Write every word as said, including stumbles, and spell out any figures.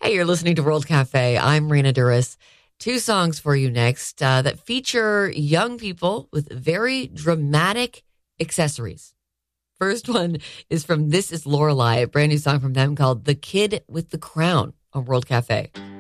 Hey, you're listening to World Cafe. I'm Rena Duras. Two songs for you next uh, that feature young people with very dramatic accessories. First one is from This Is Lorelei, a brand new song from them called The Kid with the Crown on World Cafe.